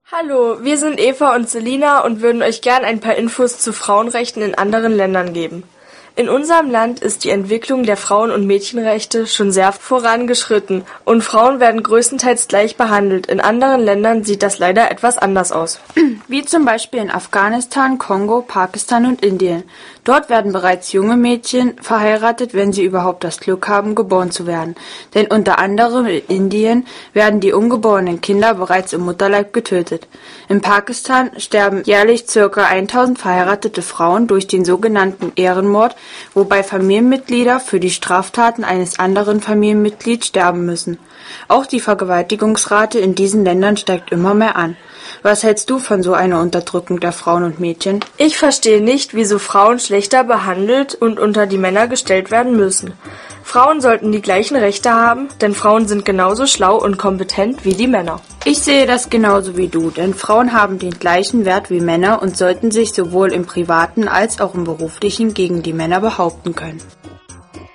Hallo, wir sind Eva und Selina und würden euch gern ein paar Infos zu Frauenrechten in anderen Ländern geben. In unserem Land ist die Entwicklung der Frauen- und Mädchenrechte schon sehr vorangeschritten und Frauen werden größtenteils gleich behandelt. In anderen Ländern sieht das leider etwas anders aus. Wie zum Beispiel in Afghanistan, Kongo, Pakistan und Indien. Dort werden bereits junge Mädchen verheiratet, wenn sie überhaupt das Glück haben, geboren zu werden. Denn unter anderem in Indien werden die ungeborenen Kinder bereits im Mutterleib getötet. In Pakistan sterben jährlich ca. 1000 verheiratete Frauen durch den sogenannten Ehrenmord, wobei Familienmitglieder für die Straftaten eines anderen Familienmitglieds sterben müssen. Auch die Vergewaltigungsrate in diesen Ländern steigt immer mehr an. Was hältst du von so einer Unterdrückung der Frauen und Mädchen? Ich verstehe nicht, wieso Frauen schlechter behandelt und unter die Männer gestellt werden müssen. Frauen sollten die gleichen Rechte haben, denn Frauen sind genauso schlau und kompetent wie die Männer. Ich sehe das genauso wie du, denn Frauen haben den gleichen Wert wie Männer und sollten sich sowohl im privaten als auch im beruflichen gegen die Männer behaupten können.